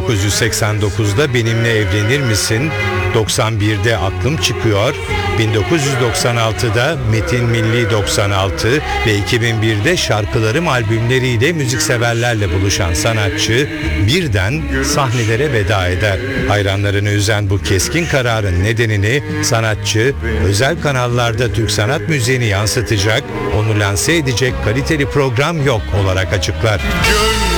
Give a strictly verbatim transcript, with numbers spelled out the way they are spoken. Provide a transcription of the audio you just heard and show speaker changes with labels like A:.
A: dokuz yüz seksen dokuzda Benimle Evlenir Misin, doksan birde Aklım Çıkıyor, bin dokuz yüz doksan altıda Metin Milli doksan altı ve iki bin birde Şarkılarım albümleriyle müzikseverlerle buluşan sanatçı birden sahnelere veda eder. Hayranlarını üzen bu keskin kararın nedenini sanatçı özel kanallarda Türk sanat müziğini yansıtacak, onu lanse edecek kaliteli program yok olarak açıklar.